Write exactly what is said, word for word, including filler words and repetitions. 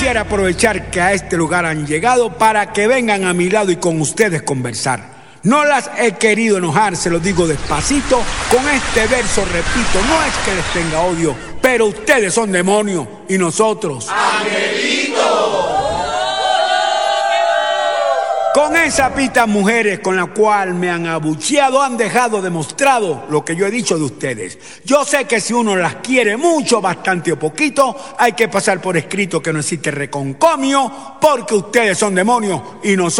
quisiera aprovechar que a este lugar han llegado para que vengan a mi lado y con ustedes conversar. No las he querido enojar, se lo digo despacito. Con este verso repito, no es que les tenga odio, pero ustedes son demonios y nosotros ¡angelitos! Con esa pita mujeres con la cual me han abucheado han dejado demostrado lo que yo he dicho de ustedes. Yo sé que si uno las quiere mucho, bastante o poquito, hay que pasar por escrito que no existe reconcomio, porque ustedes son demonios y nosotros